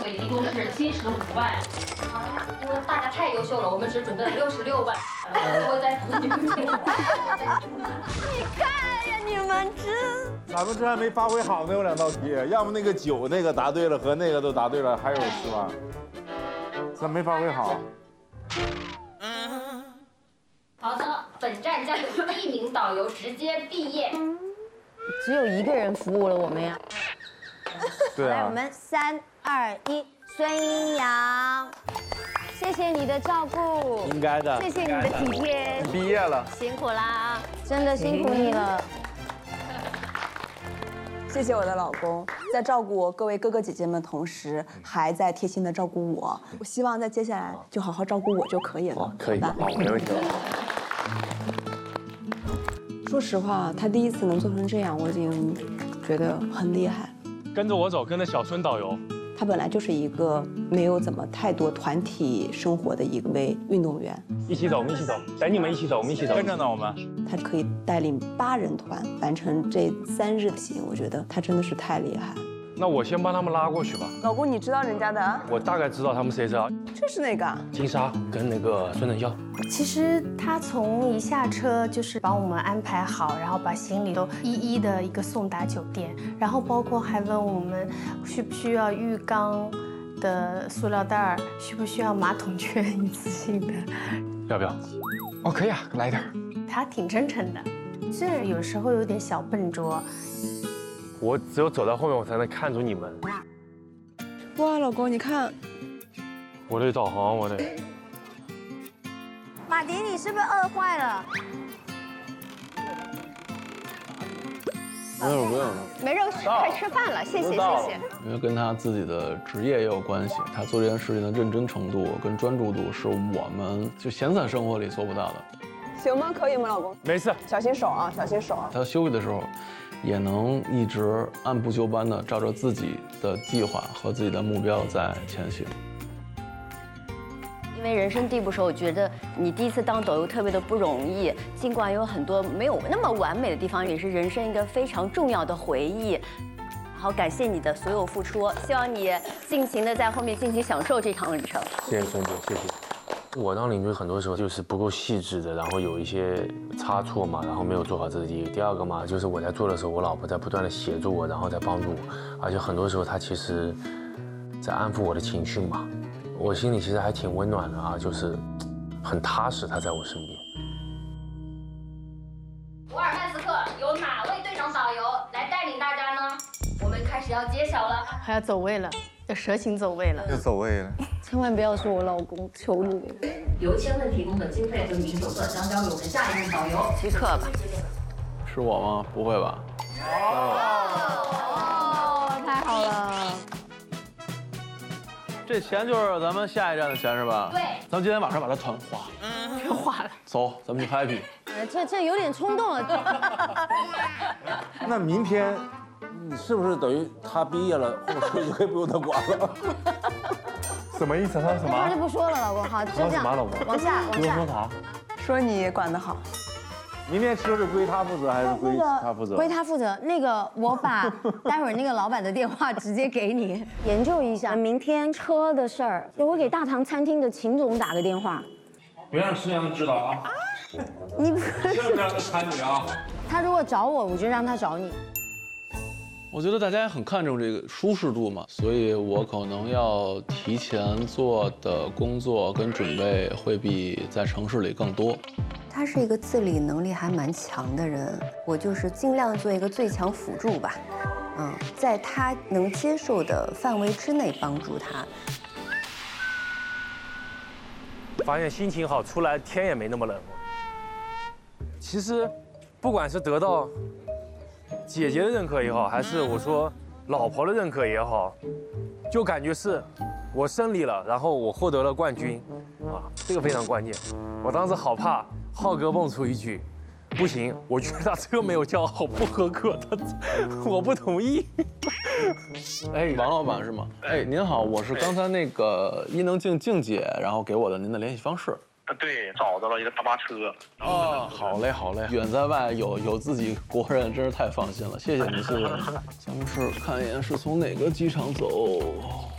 所以一共是75万。因为大家太优秀了，我们只准备了66万，我会再补你们钱。 你看呀，你们咱们这还没发挥好呢，有2道题，要么那个9那个答对了和那个都答对了，还有10万，咱没发挥好。 好的，本站将有1名导游直接毕业。 只有一个人服务了我们呀。 对啊。 来，我们3、2、1，孙阴阳，谢谢你的照顾， 应该的， 谢谢你的体贴， 毕业了， 辛苦啦，真的辛苦你了。 谢谢我的老公，在照顾我各位哥哥姐姐们同时，还在贴心的照顾我。我希望在接下来就好好照顾我就可以了。 可以，好，没问题。 说实话，他第一次能做成这样，我已经觉得很厉害。 跟着我走，跟着小孙导游。 他本来就是一个没有怎么太多团体生活的一位运动员。 一起走，我们一起走，带你们一起走，我们一起走。 跟着呢，我们。 他可以带领8人团完成这3日行，我觉得他真的是太厉害。 那我先帮他们拉过去吧。 老公，你知道人家的？ 我大概知道他们谁啊？ 就是那个金莎跟那个孙成孝。 其实他从一下车就是帮我们安排好，然后把行李都一一的一个送达酒店，然后包括还问我们需不需要浴缸的塑料袋儿，需不需要马桶圈一次性的， 要不要？哦，可以啊，来点。 他挺真诚的，虽然有时候有点小笨拙。 我只有走到后面，我才能看住你们。 哇，老公，你看， 我得导航，我得。 马迪，你是不是饿坏了？ 没有， 没肉吃，快吃饭了，谢谢谢谢。 因为跟他自己的职业也有关系，他做这件事情的认真程度跟专注度是我们就闲散生活里做不到的。 行吗？可以吗，老公？ 没事， 小心手啊，小心手啊。 他休息的时候，也能一直按部就班的照着自己的计划和自己的目标在前行。 因为人生地不熟，我觉得你第一次当导游特别的不容易，尽管有很多没有那么完美的地方，也是人生一个非常重要的回忆。好，感谢你的所有付出，希望你尽情的在后面尽情享受这趟旅程。 谢谢孙姐，谢谢。我当领队很多时候就是不够细致的，然后有一些差错嘛，然后没有做好这个第一。第二个嘛，就是我在做的时候，我老婆在不断的协助我，然后在帮助我，而且很多时候她其实在安抚我的情绪嘛，我心里其实还挺温暖的啊，就是很踏实，她在我身边。 乌尔曼斯克由哪位队长导游来带领大家呢？我们开始要揭晓了， 还要走位了，要蛇形走位了。 又走位了。 千万不要是我老公，求你。 由千问提供的经费和语音手册将交给我们下一任导游即刻吧。 是我吗？不会吧？ 哦，太好了。 这钱就是咱们下一站的钱是吧？ 对。 咱们今天晚上把它团花。 全花了。 走，咱们去 happy。 这有点冲动了。 那明天，是不是等于他毕业了，后面就可以不用他管了？ 什么意思？他说什那就不说了，老公。好，就这样。 老公？ 往下，往下。 说啥？ 说你管得好。 明天吃是归他负责还是归他负责？ 归他负责。那个，我把待会儿那个老板的电话直接给你，研究一下明天车的事儿。我给大唐餐厅的秦总打个电话。 别让师娘知道啊！ 你不千万不要掺你啊！ 他如果找我，我就让他找你。 我觉得大家也很看重这个舒适度嘛，所以我可能要提前做的工作跟准备会比在城市里更多。 他是一个自理能力还蛮强的人，我就是尽量做一个最强辅助吧，在他能接受的范围之内帮助他。 发现心情好，出来天也没那么冷。其实，不管是得到姐姐的认可也好，还是我说老婆的认可也好，就感觉是我胜利了，然后我获得了冠军，啊，这个非常关键。我当时好怕浩哥蹦出一句，不行，我觉得他车没有叫好，不合格，我不同意。 哎，王老板是吗？哎，您好，我是刚才那个伊能静静姐，然后给我的您的联系方式。 对，找到了一个大巴车。 哦，好嘞，好嘞。远在外有自己国人，真是太放心了，谢谢您，谢谢您。咱们是看一眼是从哪个机场走。